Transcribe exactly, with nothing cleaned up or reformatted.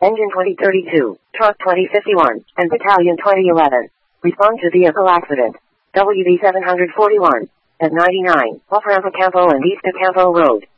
Engine twenty thirty-two, Truck twenty fifty-one, and Battalion twenty eleven. Respond to vehicle accident. W D seven forty-one, at ninety-nine, off Rampa Campo and East of Campo Road.